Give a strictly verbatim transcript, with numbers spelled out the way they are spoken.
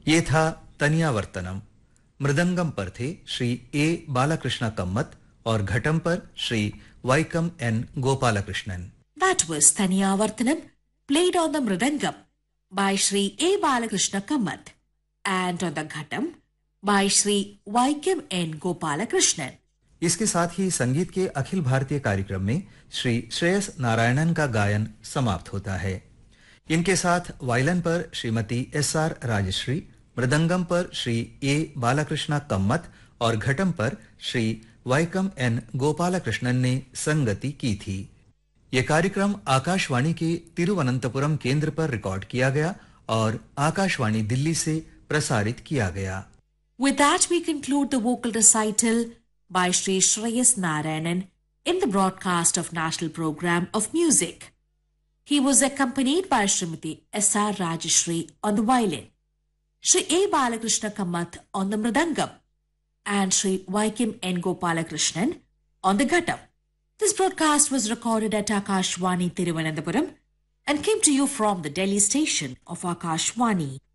ये था तनियावर्तनम। मृदंगम पर थे श्री ए बालाकृष्ण कम्मत और घटम पर Shri वाइकम N Gopalakrishnan. That was Taniyavartanam, played on the mridangam by Shri A. Balakrishna Kamath and on the ghatam by Shri Vaikam N. Gopalakrishnan. इसके साथ ही संगीत के अखिल भारतीय कार्यक्रम में श्री श्रेयस नारायणन का गायन समाप्त होता है। इनके साथ वायलिन पर श्रीमती एस आर राजश्री, मृदंगम पर श्री ए बालाकृष्ण कम्मत और घटम पर श्री वाइकम एन गोपालकृष्णन ने संगति की थी। यह कार्यक्रम आकाशवाणी के तिरुवनंतपुरम केंद्र पर रिकॉर्ड किया गया और आकाशवाणी दिल्ली से प्रसारित किया गया। With that, we conclude the vocal recital by Shri Shreyas Narayanan in the broadcast of National Program of Music. He was accompanied by Srimati S R Rajashri on the violin, Shri A. Balakrishna Kamath on the mridangam, and Shri Vaikam N. Gopalakrishnan on the ghatam. This broadcast was recorded at Akashwani Tiruvananthapuram and came to you from the Delhi station of Akashwani.